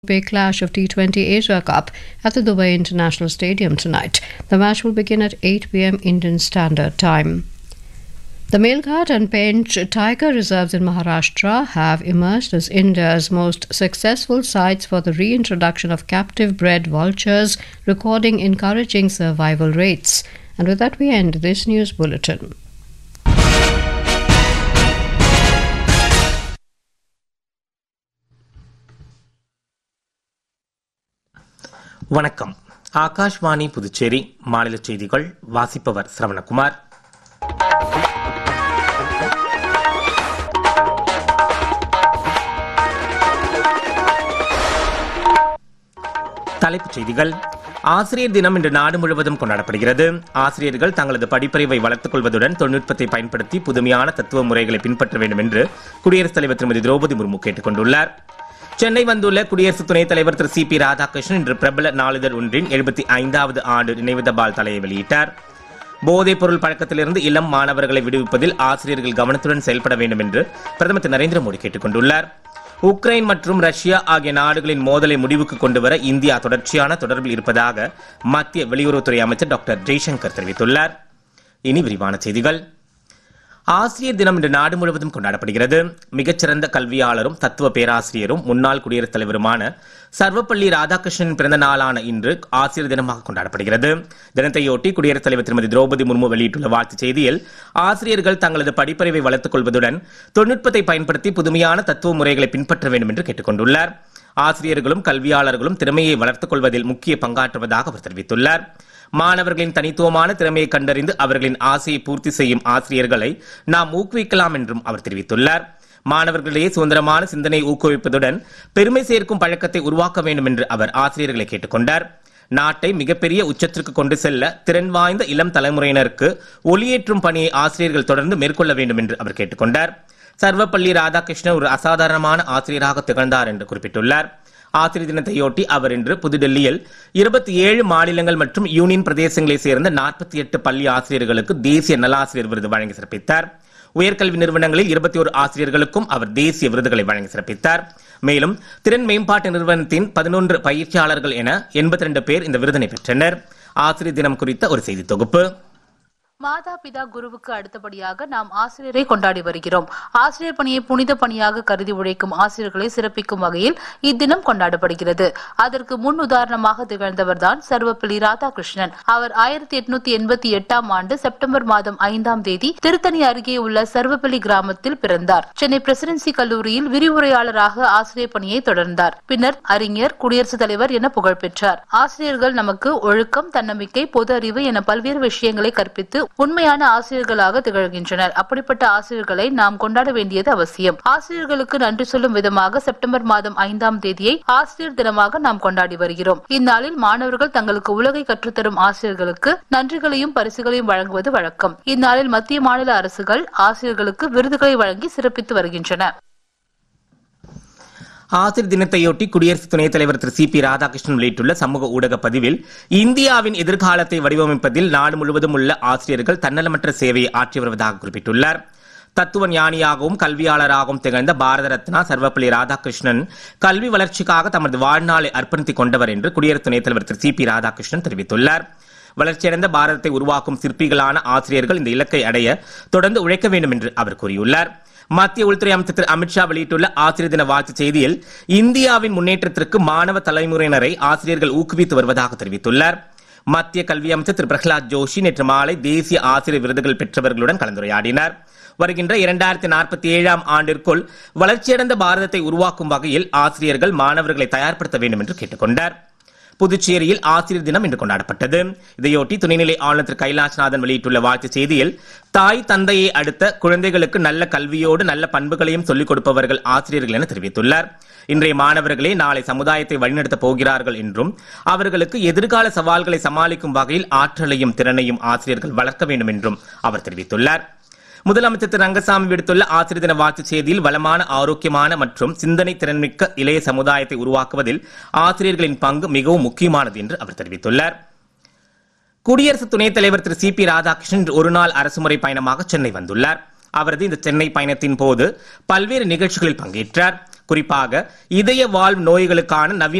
Big clash of T20 Asia Cup at the Dubai International Stadium tonight. The match will begin at 8 p.m. Indian Standard Time. The Melghat and Pench tiger reserves in Maharashtra have emerged as India's most successful sites for the reintroduction of captive bred vultures, recording encouraging survival rates. And with that, we end this news bulletin. வணக்கம். ஆகாஷ்வாணி புதுச்சேரி மாநில செய்திகள் வாசிப்பவர் சரவணகுமார். தலைப்புச் செய்திகள். ஆசிரியர் தினம் இன்று நாடு முழுவதும் கொண்டாடப்படுகிறது. ஆசிரியர்கள் தங்களது படிப்பறிவை வளர்த்துக் கொள்வதுடன் தொழில்நுட்பத்தை பயன்படுத்தி புதுமையான தத்துவ முறைகளை பின்பற்ற வேண்டும் என்று குடியரசுத் தலைவர் திருமதி திரௌபதி முர்மு கேட்டுக் கொண்டுள்ளார். சென்னை வந்துள்ள குடியரசு துணைத் தலைவர் திரு சி பி ராதாகிருஷ்ணன் இன்று பிரபல நாளிதழ் ஒன்றின் 75வது ஆண்டு நினைவு தபால் தலையை வெளியிட்டார். போதைப் பொருள் பழக்கத்திலிருந்து இளம் மாணவர்களை விடுவிப்பதில் ஆசிரியர்கள் கவனத்துடன் செயல்பட வேண்டும் என்று பிரதமர் திரு நரேந்திர மோடி கேட்டுக் கொண்டுள்ளார். உக்ரைன் மற்றும் ரஷ்யா ஆகிய நாடுகளின் மோதலை முடிவுக்கு கொண்டுவர இந்தியா தொடர்ச்சியான தொடர்பில் இருப்பதாக மத்திய வெளியுறவுத்துறை அமைச்சர் டாக்டர் ஜெய்சங்கர் தெரிவித்துள்ளார். இனி விரிவான செய்திகள். ஆசிரியர் தினம் இன்று நாடு முழுவதும் கொண்டாடப்படுகிறது. மிகச்சிறந்த கல்வியாளரும் தத்துவ பேராசிரியரும் முன்னாள் குடியரசுத் தலைவருமான சர்வப்பள்ளி ராதாகிருஷ்ணன் பிறந்த நாளான இன்று ஆசிரியர் தினமாக கொண்டாடப்படுகிறது. தினத்தையொட்டி குடியரசுத் தலைவர் திருமதி திரௌபதி முர்மு வெளியிட்டுள்ள வாழ்த்துச் செய்தியில், ஆசிரியர்கள் தங்களது படிப்பறிவை வளர்த்துக் கொள்வதுடன் தொழில்நுட்பத்தை பயன்படுத்தி புதுமையான தத்துவ முறைகளை பின்பற்ற வேண்டும் என்று கேட்டுக் கொண்டுள்ளார். ஆசிரியர்களும் கல்வியாளர்களும் திறமையை வளர்த்துக் கொள்வதில் முக்கிய பங்காற்றுவதாக அவர் தெரிவித்துள்ளார். மாணவர்களின் தனித்துவமான திறமையை கண்டறிந்து அவர்களின் ஆசையை பூர்த்தி செய்யும் ஆசிரியர்களை நாம் ஊக்குவிக்கலாம் என்றும் அவர் தெரிவித்துள்ளார். மாணவர்களிடையே சுதந்திரமான சிந்தனையை ஊக்குவிப்பதுடன் பெருமை சேர்க்கும் பழக்கத்தை உருவாக்க வேண்டும் என்று அவர் ஆசிரியர்களை கேட்டுக் கொண்டார். நாட்டை மிகப்பெரிய உச்சத்திற்கு கொண்டு செல்ல திறன் வாய்ந்த இளம் தலைமுறையினருக்கு ஒளியேற்றும் பணியை ஆசிரியர்கள் தொடர்ந்து மேற்கொள்ள வேண்டும் என்று அவர் கேட்டுக் கொண்டார். சர்வப்பள்ளி ராதாகிருஷ்ணன் ஒரு அசாதாரணமான ஆசிரியராக திகழ்ந்தார் என்று குறிப்பிட்டுள்ளார். ஆசிரியர் தினத்தையொட்டி அவர் இன்று புதுடெல்லியில் 27 மாநிலங்கள் மற்றும் யூனியன் பிரதேசங்களைச் சேர்ந்த 48 பள்ளி ஆசிரியர்களுக்கு தேசிய நலாசிரியர் விருது வழங்கி சிறப்பித்தார். உயர்கல்வி நிறுவனங்களில் 21 ஆசிரியர்களுக்கும் அவர் தேசிய விருதுகளை வழங்கி சிறப்பித்தார். மேலும் திறன் மேம்பாட்டு நிறுவனத்தின் 11 பயிற்சியாளர்கள் என 82 பேர் இந்த விருதினை பெற்றனர். ஆசிரியர் தினம் குறித்த ஒரு செய்தி தொகுப்பு. மாதா பிதா குருவுக்கு அடுத்தபடியாக நாம் ஆசிரியரை கொண்டாடி வருகிறோம். ஆசிரியர் பணியை புனித பணியாக கருதி உழைக்கும் ஆசிரியர்களை சிறப்பிக்கும் வகையில் இத்தினம் கொண்டாடப்படுகிறது. அதற்கு முன் உதாரணமாக திகழ்ந்தவர்தான் சர்வப்பள்ளி ராதாகிருஷ்ணன். அவர் 1888 ஆண்டு செப்டம்பர் மாதம் 5ஆம் தேதி திருத்தணி அருகே உள்ள சர்வப்பள்ளி கிராமத்தில் பிறந்தார். சென்னை பிரசிடென்சி கல்லூரியில் விரிவுரையாளராக ஆசிரியர் பணியை தொடர்ந்தார். பின்னர் அறிஞர், குடியரசுத் தலைவர் என புகழ் பெற்றார். ஆசிரியர்கள் நமக்கு ஒழுக்கம், தன்னம்பிக்கை, பொது அறிவு என பல்வேறு விஷயங்களை கற்பித்து உண்மையான ஆசிரியர்களாக திகழ்கின்றனர். அப்படிப்பட்ட ஆசிரியர்களை நாம் கொண்டாட வேண்டியது அவசியம். ஆசிரியர்களுக்கு நன்றி சொல்லும் விதமாக செப்டம்பர் மாதம் 5ஆம் தேதியை ஆசிரியர் தினமாக நாம் கொண்டாடி வருகிறோம். இந்நாளில் மாணவர்கள் தங்களுக்கு உலகை கற்றுத்தரும் ஆசிரியர்களுக்கு நன்றிகளையும் பரிசுகளையும் வழங்குவது வழக்கம். இந்நாளில் மத்திய மாநில அரசுகள் ஆசிரியர்களுக்கு விருதுகளை வழங்கி சிறப்பித்து வருகின்றன. ஆசிரியர் தினத்தையொட்டி குடியரசு துணைத் தலைவர் திரு சி பி ராதாகிருஷ்ணன் வெளியிட்டுள்ள சமூக ஊடக பதிவில், இந்தியாவின் எதிர்காலத்தை வடிவமைப்பதில் நாடு முழுவதும் உள்ள ஆசிரியர்கள் தன்னலமற்ற சேவையை ஆற்றி வருவதாக குறிப்பிட்டுள்ளார். தத்துவ ஞானியாகவும் கல்வியாளராகவும் திகழ்ந்த பாரத ரத்னா சர்வப்பள்ளி ராதாகிருஷ்ணன் கல்வி வளர்ச்சிக்காக தமது வாழ்நாளை அர்ப்பணித்துக் கொண்டவர் என்று குடியரசு துணைத் தலைவர் திரு சி பி ராதாகிருஷ்ணன் தெரிவித்துள்ளார். வளர்ச்சியடைந்த பாரதத்தை உருவாக்கும் சிற்பிகளான ஆசிரியர்கள் இந்த இலக்கை அடைய தொடர்ந்து உழைக்க வேண்டும் என்று அவர் கூறியுள்ளார். மத்திய உள்துறை அமைச்சர் திரு அமித்ஷா வெளியிட்டுள்ள ஆசிரியர் தின வாழ்த்துச் செய்தியில், இந்தியாவின் முன்னேற்றத்திற்கு மாணவ தலைமுறையினரை ஆசிரியர்கள் ஊக்குவித்து வருவதாக தெரிவித்துள்ளார். மத்திய கல்வி அமைச்சர் திரு பிரகலாத் ஜோஷி நேற்று மாலை தேசிய ஆசிரியர் விருதுகள் பெற்றவர்களுடன் கலந்துரையாடினார். வருகின்ற 2047ஆம் ஆண்டிற்குள் வளர்ச்சியடைந்த பாரதத்தை உருவாக்கும் வகையில் ஆசிரியர்கள் மாணவர்களை தயார்படுத்த வேண்டும் என்று கேட்டுக் கொண்டார். புதுச்சேரியில் ஆசிரியர் தினம் இன்று கொண்டாடப்பட்டது. இதையொட்டி துணைநிலை ஆளுநர் திரு கைலாஷ்நாதன் வெளியிட்டுள்ள வாழ்த்துச் செய்தியில், தாய் தந்தையை அடுத்த குழந்தைகளுக்கு நல்ல கல்வியோடு நல்ல பண்புகளையும் சொல்லிக் கொடுப்பவர்கள் ஆசிரியர்கள் என தெரிவித்துள்ளார். இன்றைய மாணவர்களே நாளை சமுதாயத்தை வழிநடத்தப் போகிறார்கள் என்றும் அவர்களுக்கு எதிர்கால சவால்களை சமாளிக்கும் வகையில் ஆற்றலையும் திறனையும் ஆசிரியர்கள் வளர்க்க வேண்டும் என்றும் அவர் தெரிவித்துள்ளார். முதலமைச்சர் திரு ரங்கசாமி விடுத்துள்ள ஆசிரியர் தின வாழ்த்துச் செய்தியில், வளமான, ஆரோக்கியமான மற்றும் சிந்தனை திறன்மிக்க இளைய சமுதாயத்தை உருவாக்குவதில் ஆசிரியர்களின் பங்கு மிகவும் முக்கியமானது என்று அவர் தெரிவித்துள்ளார். குடியரசு துணைத் தலைவர் திரு சி பி ராதாகிருஷ்ணன் ஒருநாள் அரசுமுறை பயணமாக சென்னை வந்துள்ளார். அவரது இந்த சென்னை பயணத்தின் போது பல்வேறு நிகழ்ச்சிகளில் பங்கேற்றார். குறிப்பாக இதய வாழ்வு நோய்களுக்கான நவீன